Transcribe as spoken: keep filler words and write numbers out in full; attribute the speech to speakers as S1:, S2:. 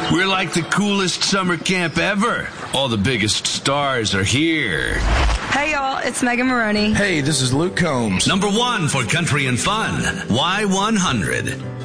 S1: We're like the coolest summer camp ever. All the biggest stars are here.
S2: Hey, y'all, it's Megan Maroney.
S3: Hey, this is Luke Combs.
S4: Number one for country and fun, Y one hundred.